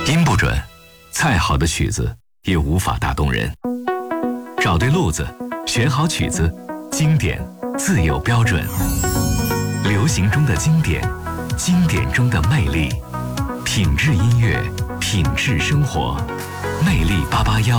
音不准，再好的曲子也无法打动人。找对路子，选好曲子，经典自有标准。流行中的经典，经典中的魅力，品质音乐，品质生活，魅力881。